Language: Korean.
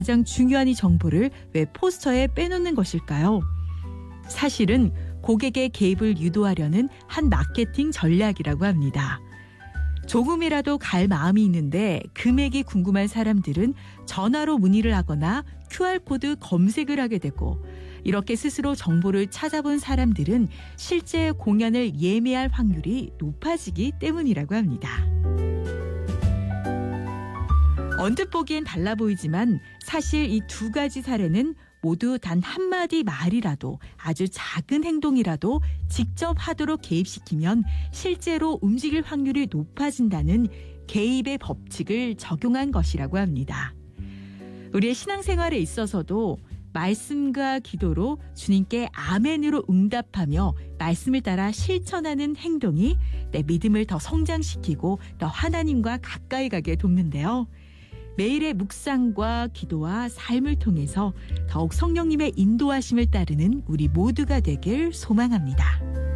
가장 중요한 이 정보를 왜 포스터에 빼놓는 것일까요? 사실은 고객의 개입을 유도하려는 한 마케팅 전략이라고 합니다. 조금이라도 갈 마음이 있는데 금액이 궁금한 사람들은 전화로 문의를 하거나 QR코드 검색을 하게 되고, 이렇게 스스로 정보를 찾아본 사람들은 실제 공연을 예매할 확률이 높아지기 때문이라고 합니다. 언뜻 보기엔 달라 보이지만 사실 이 두 가지 사례는 모두 단 한마디 말이라도, 아주 작은 행동이라도 직접 하도록 개입시키면 실제로 움직일 확률이 높아진다는 개입의 법칙을 적용한 것이라고 합니다. 우리의 신앙생활에 있어서도 말씀과 기도로 주님께 아멘으로 응답하며 말씀을 따라 실천하는 행동이 내 믿음을 더 성장시키고 더 하나님과 가까이 가게 돕는데요. 매일의 묵상과 기도와 삶을 통해서 더욱 성령님의 인도하심을 따르는 우리 모두가 되길 소망합니다.